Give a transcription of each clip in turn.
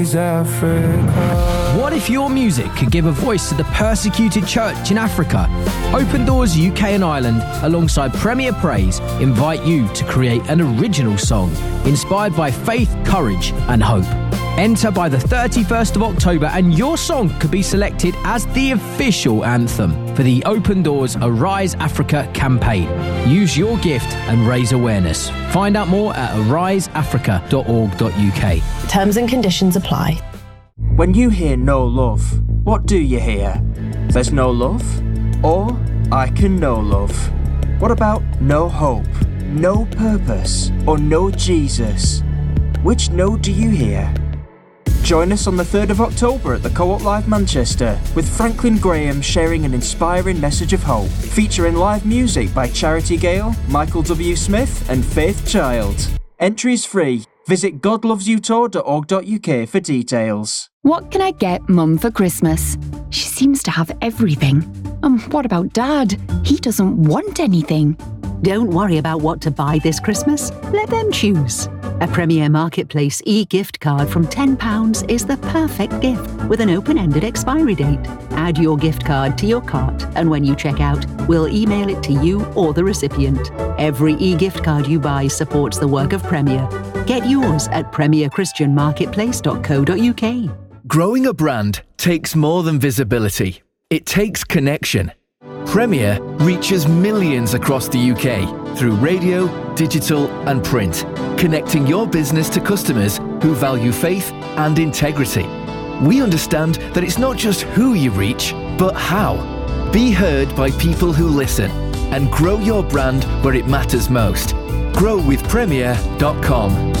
Africa. What if your music could give a voice to the persecuted church in Africa? Open Doors UK and Ireland, alongside Premier Praise, invite you to create an original song inspired by faith, courage and hope. Enter by the 31st of October and your song could be selected as the official anthem for the Open Doors Arise Africa campaign. Use your gift and raise awareness. Find out more at ariseafrica.org.uk. Terms and conditions apply. When you hear no love, what do you hear? There's no love? Or I can know love? What about no hope, no purpose, or no Jesus? Which no do you hear? Join us on the 3rd of October at the Co-op Live Manchester with Franklin Graham sharing an inspiring message of hope, featuring live music by Charity Gale, Michael W. Smith and Faith Child. Entries free. Visit godlovesyoutour.org.uk for details. What can I get Mum for Christmas? She seems to have everything. What about Dad? He doesn't want anything. Don't worry about what to buy this Christmas. Let them choose. A Premier Marketplace e-gift card from £10 is the perfect gift with an open-ended expiry date. Add your gift card to your cart and when you check out, we'll email it to you or the recipient. Every e-gift card you buy supports the work of Premier. Get yours at premierchristianmarketplace.co.uk. Growing a brand takes more than visibility. It takes connection. Premier reaches millions across the UK through radio, digital and print, connecting your business to customers who value faith and integrity. We understand that it's not just who you reach, but how. Be heard by people who listen and grow your brand where it matters most. Growwithpremier.com.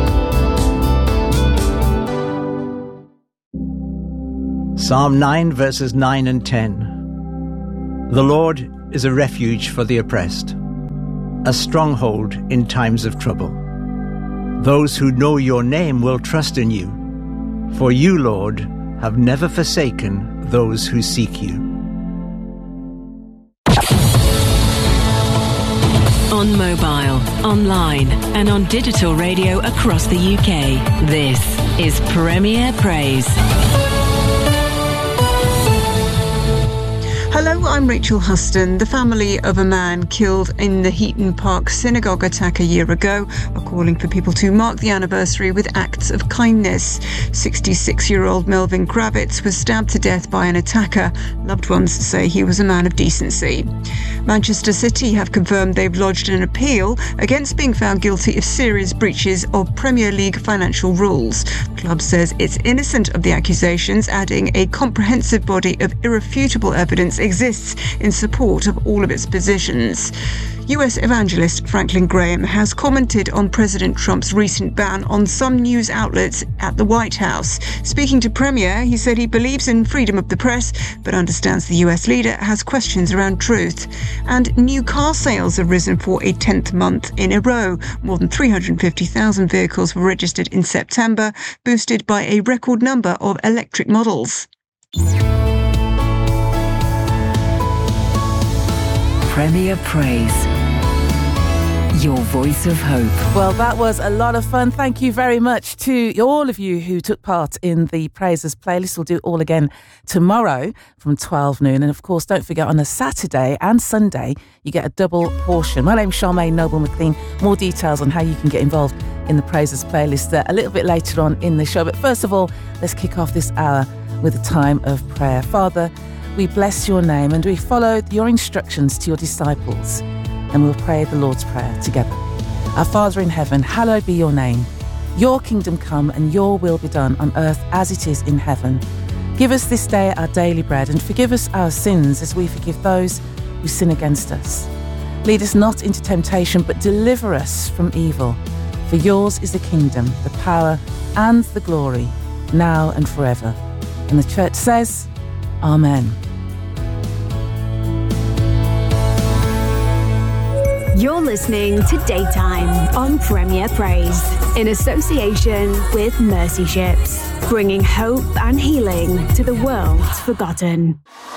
Psalm 9 verses 9 and 10. The Lord is a refuge for the oppressed, a stronghold in times of trouble. Those who know your name will trust in you, for you, Lord, have never forsaken those who seek you. On mobile, online and on digital radio across the UK, this is Premier Praise. Hello, I'm Rachel Huston. The family of a man killed in the Heaton Park synagogue attack a year ago are calling for people to mark the anniversary with acts of kindness. 66-year-old Melvin Kravitz was stabbed to death by an attacker. Loved ones say he was a man of decency. Manchester City have confirmed they've lodged an appeal against being found guilty of serious breaches of Premier League financial rules. The club says it's innocent of the accusations, adding a comprehensive body of irrefutable evidence exists in support of all of its positions. US evangelist Franklin Graham has commented on President Trump's recent ban on some news outlets at the White House. Speaking to Premier, he said he believes in freedom of the press, but understands the US leader has questions around truth. And new car sales have risen for a 10th month in a row. More than 350,000 vehicles were registered in September, boosted by a record number of electric models. Premier Praise, your voice of hope. Well, that was a lot of fun. Thank you very much to all of you who took part in the Praises playlist. We'll do it all again tomorrow from 12 noon. And of course, don't forget on a Saturday and Sunday, you get a double portion. My name's Charmaine Noble-McLean. More details on how you can get involved in the Praises playlist a little bit later on in the show. But first of all, let's kick off this hour with a time of prayer. Father, we bless your name and we follow your instructions to your disciples, and we'll pray the Lord's Prayer together. Our Father in heaven, hallowed be your name. Your kingdom come and your will be done on earth as it is in heaven. Give us this day our daily bread and forgive us our sins as we forgive those who sin against us. Lead us not into temptation, but deliver us from evil. For yours is the kingdom, the power and the glory, now and forever. And the church says, Amen. You're listening to Daytime on Premier Praise in association with Mercy Ships, bringing hope and healing to the world's forgotten.